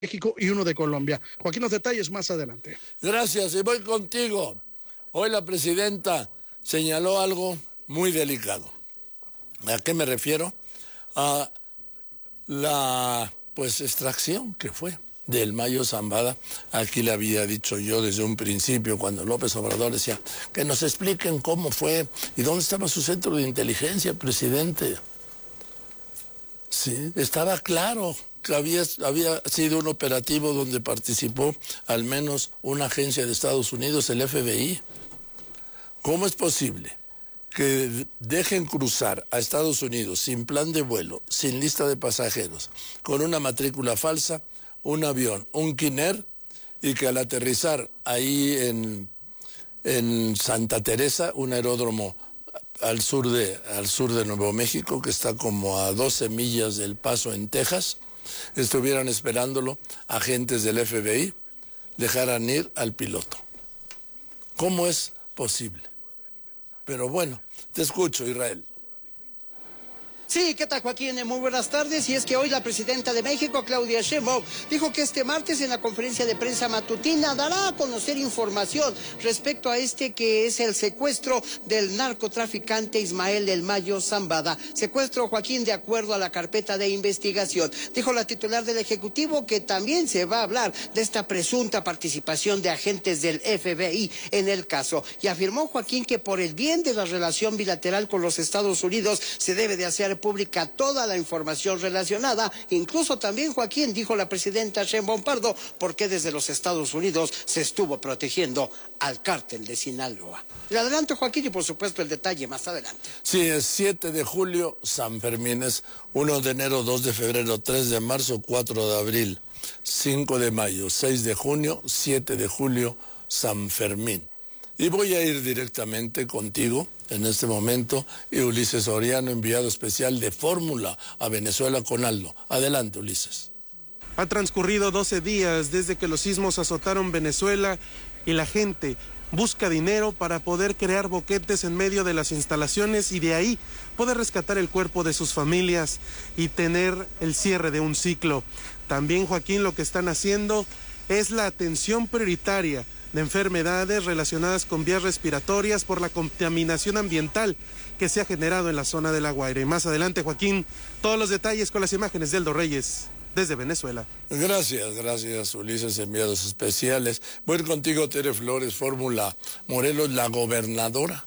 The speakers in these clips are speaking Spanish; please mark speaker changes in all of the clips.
Speaker 1: México y uno de Colombia. Joaquín, los detalles más adelante.
Speaker 2: Gracias, y voy contigo. Hoy la presidenta señaló algo muy delicado. ¿A qué me refiero? A la extracción que fue del Mayo Zambada. Aquí le había dicho yo desde un principio, cuando López Obrador decía que nos expliquen cómo fue y dónde estaba su centro de inteligencia, presidente. Sí, estaba claro que había sido un operativo donde participó al menos una agencia de Estados Unidos, el FBI. ¿Cómo es posible que dejen cruzar a Estados Unidos sin plan de vuelo, sin lista de pasajeros, con una matrícula falsa, un avión, un Kinect, y que al aterrizar ahí en Santa Teresa, un aeródromo al sur de Nuevo México, que está como a 12 millas del Paso, en Texas, estuvieran esperándolo agentes del FBI, dejaran ir al piloto? ¿Cómo es posible? Pero bueno, te escucho, Israel.
Speaker 3: Sí, ¿qué tal, Joaquín? Muy buenas tardes. Y es que hoy la presidenta de México, Claudia Sheinbaum, dijo que este martes en la conferencia de prensa matutina dará a conocer información respecto a que es el secuestro del narcotraficante Ismael del Mayo Zambada. Secuestro, Joaquín, de acuerdo a la carpeta de investigación. Dijo la titular del Ejecutivo que también se va a hablar de esta presunta participación de agentes del FBI en el caso. Y afirmó, Joaquín, que por el bien de la relación bilateral con los Estados Unidos se debe de hacer pública toda la información relacionada, incluso también, Joaquín, dijo la presidenta Sheinbaum Pardo, porque desde los Estados Unidos se estuvo protegiendo al cártel de Sinaloa. Le adelanto, Joaquín, y por supuesto el detalle más adelante.
Speaker 2: Sí, es 7 de julio, San Fermín, es 1 de enero, 2 de febrero, 3 de marzo, 4 de abril, 5 de mayo, 6 de junio, 7 de julio, San Fermín. Y voy a ir directamente contigo en este momento, y Ulises Soriano, enviado especial de Fórmula a Venezuela con Aldo. Adelante, Ulises.
Speaker 4: Ha transcurrido 12 días desde que los sismos azotaron Venezuela y la gente busca dinero para poder crear boquetes en medio de las instalaciones y de ahí poder rescatar el cuerpo de sus familias y tener el cierre de un ciclo. También, Joaquín, lo que están haciendo es la atención prioritaria de enfermedades relacionadas con vías respiratorias por la contaminación ambiental que se ha generado en la zona de La Guaira. Y más adelante, Joaquín, todos los detalles con las imágenes de Eldo Reyes desde Venezuela.
Speaker 2: Gracias, Ulises, enviados especiales. Voy a ir contigo, Tere Flores, Fórmula Morelos. La gobernadora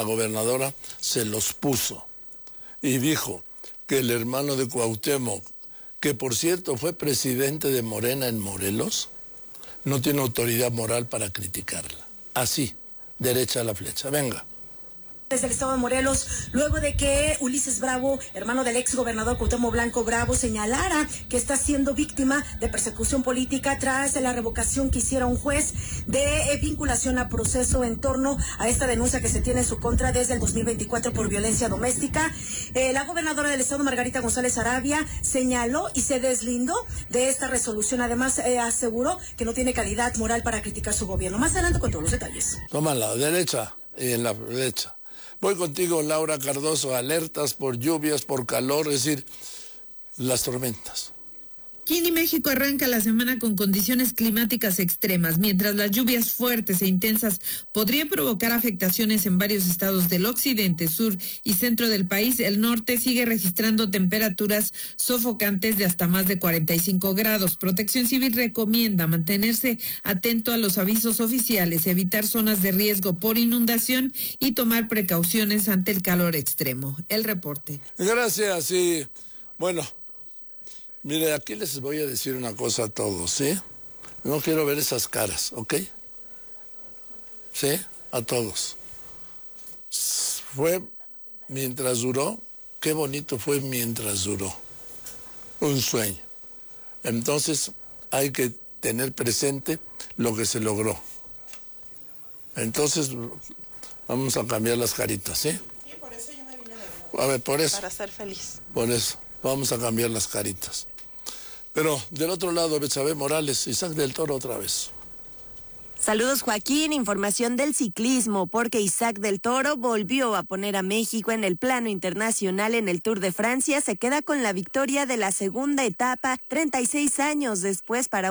Speaker 2: se los puso y dijo que el hermano de Cuauhtémoc, que por cierto fue presidente de Morena en Morelos, no tiene autoridad moral para criticarla. Así, derecha a la flecha. Venga.
Speaker 5: Desde el estado de Morelos, luego de que Ulises Bravo, hermano del ex gobernador Cuauhtémoc Blanco Bravo, señalara que está siendo víctima de persecución política tras la revocación que hiciera un juez de vinculación a proceso en torno a esta denuncia que se tiene en su contra desde el 2024 por violencia doméstica. La gobernadora del estado, Margarita González Arabia, señaló y se deslindó de esta resolución. Además, aseguró que no tiene calidad moral para criticar su gobierno. Más adelante con todos los detalles.
Speaker 2: Toma la derecha y en la derecha. Voy contigo, Laura Cardoso. Alertas por lluvias, por calor, es decir, las tormentas.
Speaker 6: Aquí México arranca la semana con condiciones climáticas extremas, mientras las lluvias fuertes e intensas podrían provocar afectaciones en varios estados del occidente, sur y centro del país. El norte sigue registrando temperaturas sofocantes de hasta más de 45 grados. Protección Civil recomienda mantenerse atento a los avisos oficiales, evitar zonas de riesgo por inundación y tomar precauciones ante el calor extremo. El reporte.
Speaker 2: Gracias, y bueno, mire, aquí les voy a decir una cosa a todos, ¿sí? No quiero ver esas caras, ¿ok? ¿Sí? A todos. Fue mientras duró, qué bonito fue mientras duró. Un sueño. Entonces hay que tener presente lo que se logró. Entonces vamos a cambiar las caritas, ¿sí?
Speaker 7: Sí, por eso yo me vine de
Speaker 2: A ver, por eso.
Speaker 7: para ser feliz.
Speaker 2: Por eso, vamos a cambiar las caritas. Pero del otro lado, Betsabe Morales, Isaac del Toro otra vez.
Speaker 8: Saludos, Joaquín. Información del ciclismo, porque Isaac del Toro volvió a poner a México en el plano internacional en el Tour de Francia. Se queda con la victoria de la segunda etapa, 36 años después para